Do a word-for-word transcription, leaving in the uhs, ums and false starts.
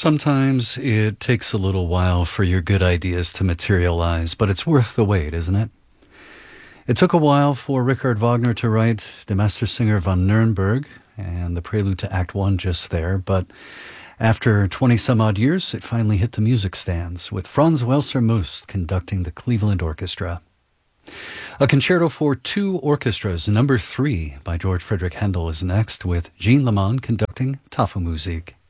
Sometimes it takes a little while for your good ideas to materialize, but it's worth the wait, isn't it? It took a while for Richard Wagner to write Der Meistersinger von Nuremberg and the prelude to Act One just there, but after twenty some odd years, it finally hit the music stands, with Franz Welser Most conducting the Cleveland Orchestra. A concerto for two orchestras, number three, by George Frederick Handel, is next, with Jean Lamond conducting Tafelmusik.